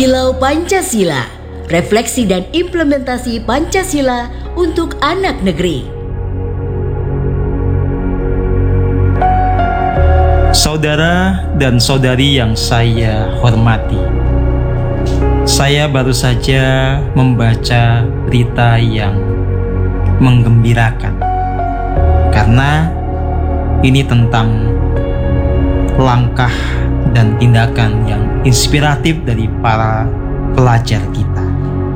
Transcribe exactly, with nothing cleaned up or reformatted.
Kilau Pancasila, refleksi dan implementasi Pancasila untuk anak negeri. Saudara dan saudari yang saya hormati, saya baru saja membaca berita yang menggembirakan, karena ini tentang langkah dan tindakan yang inspiratif dari para pelajar kita.